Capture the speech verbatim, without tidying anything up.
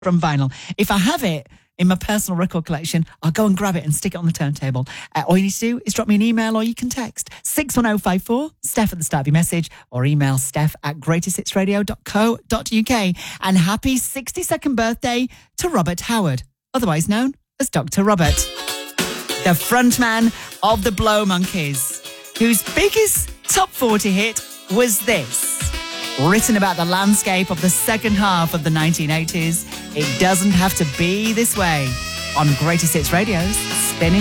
from vinyl. If I have it in my personal record collection, I'll go and grab it and stick it on the turntable. Uh, all you need to do is drop me an email or you can text six one oh five four, Steph at the start of your message, or email steph at greatest hits radio dot co dot uk. And happy sixty-second birthday to Robert Howard, otherwise known as Doctor Robert, the frontman of the Blow Monkeys, whose biggest top forty hit was this. Written about the landscape of the second half of the nineteen eighties, It Doesn't Have to Be This Way, on Greatest Hits Radio's Spinning